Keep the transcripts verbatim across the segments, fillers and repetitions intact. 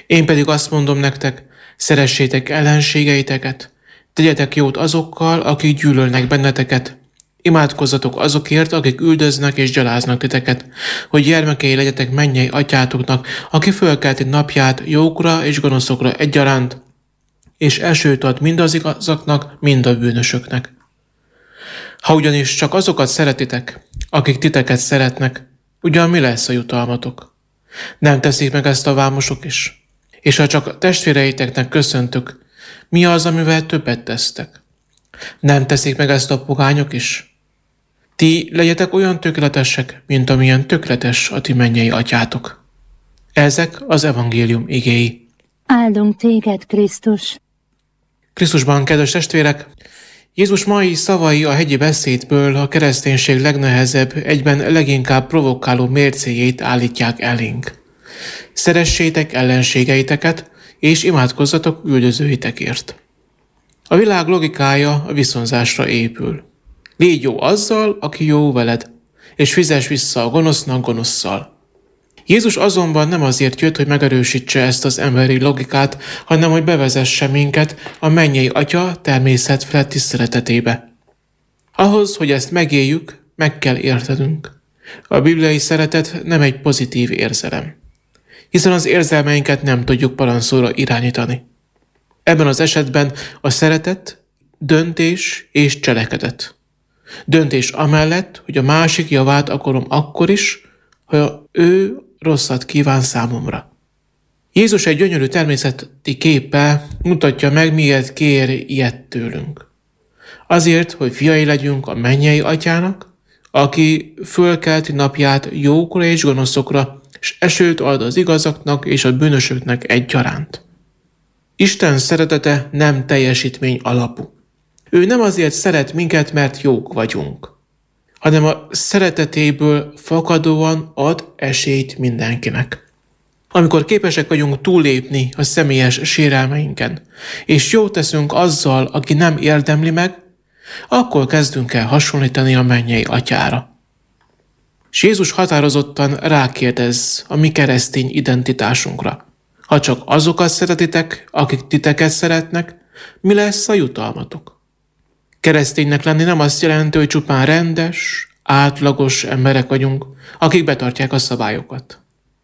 Én pedig azt mondom nektek, szeressétek ellenségeiteket, tegyetek jót azokkal, akik gyűlölnek benneteket, imádkozzatok azokért, akik üldöznek és gyaláznak titeket, hogy gyermekei legyetek mennyei atyátoknak, aki fölkelti napját jókra és gonoszokra egyaránt, és esőt ad mind az igazaknak, mind a bűnösöknek. Ha ugyanis csak azokat szeretitek, akik titeket szeretnek, ugyan mi lesz a jutalmatok? Nem teszik meg ezt a vámosok is? És ha csak testvéreiteknek köszöntök, mi az, amivel többet tesztek? Nem teszik meg ezt a pogányok is? Ti legyetek olyan tökéletesek, mint amilyen tökéletes a ti mennyei atyátok. Ezek az evangélium igéi. Áldunk téged, Krisztus! Krisztusban, kedves testvérek! Jézus mai szavai a hegyi beszédből a kereszténység legnehezebb, egyben leginkább provokáló mércéjét állítják elénk. Szeressétek ellenségeiteket, és imádkozzatok üldözőitekért. A világ logikája a viszonzásra épül. Légy jó azzal, aki jó veled, és fizess vissza a gonosznak gonosszal. Jézus azonban nem azért jött, hogy megerősítse ezt az emberi logikát, hanem hogy bevezesse minket a mennyei Atya természet feletti szeretetébe. Ahhoz, hogy ezt megéljük, meg kell értenünk. A bibliai szeretet nem egy pozitív érzelem, hiszen az érzelmeinket nem tudjuk parancsóra irányítani. Ebben az esetben a szeretet döntés és cselekedet. Döntés amellett, hogy a másik javát akarom akkor is, ha ő rosszat kíván számomra. Jézus egy gyönyörű természeti képpel mutatja meg, miért kér ilyet tőlünk. Azért, hogy fiai legyünk a mennyei atyának, aki fölkelti napját jókra és gonoszokra, és esőt ad az igazaknak és a bűnösöknek egyaránt. Isten szeretete nem teljesítmény alapú. Ő nem azért szeret minket, mert jók vagyunk, hanem a szeretetéből fakadóan ad esélyt mindenkinek. Amikor képesek vagyunk túllépni a személyes sérelmeinken, és jót teszünk azzal, aki nem érdemli meg, akkor kezdünk el hasonlítani a mennyei atyára. És Jézus határozottan rákérdez a mi keresztény identitásunkra. Ha csak azokat szeretitek, akik titeket szeretnek, mi lesz a jutalmatok? Kereszténynek lenni nem azt jelenti, hogy csupán rendes, átlagos emberek vagyunk, akik betartják a szabályokat.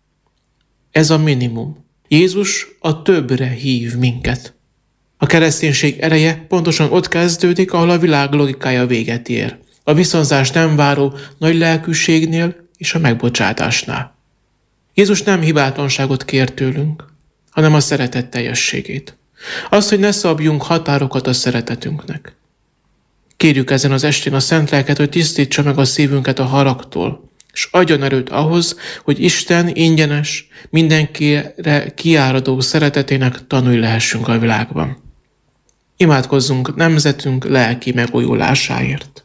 Ez a minimum. Jézus a többre hív minket. A kereszténység ereje pontosan ott kezdődik, ahol a világ logikája véget ér. A viszonzás nem váró nagy lelkűségnél és a megbocsátásnál. Jézus nem hibátlanságot kér tőlünk, hanem a szeretet teljességét. Azt, hogy ne szabjunk határokat a szeretetünknek. Kérjük ezen az estén a Szent Lelket, hogy tisztítsa meg a szívünket a haragtól, és adjon erőt ahhoz, hogy Isten ingyenes, mindenkire kiáradó szeretetének tanulj lehessünk a világban. Imádkozzunk nemzetünk lelki megújulásáért.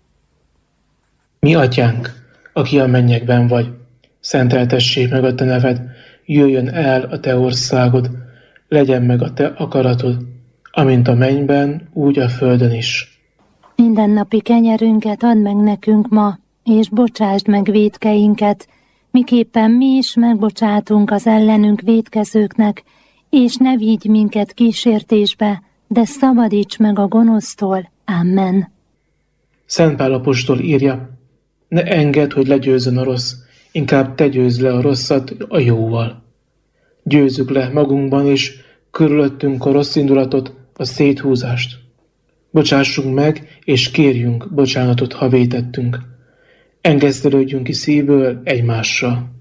Mi atyánk, aki a mennyekben vagy, szenteltessék meg a te neved, jöjjön el a te országod, legyen meg a te akaratod, amint a mennyben, úgy a földön is. Mindennapi kenyerünket add meg nekünk ma, és bocsásd meg vétkeinket, miképpen mi is megbocsátunk az ellenünk vétkezőknek, és ne vigy minket kísértésbe, de szabadíts meg a gonosztól. Amen. Szent Pál apostol írja, ne engedd, hogy legyőzzön a rossz, inkább te győzd le a rosszat a jóval. Győzzük le magunkban és körülöttünk a rossz indulatot, a széthúzást. Bocsássunk meg, és kérjünk bocsánatot, ha vétettünk. Engesztelődjünk ki szívből egymással.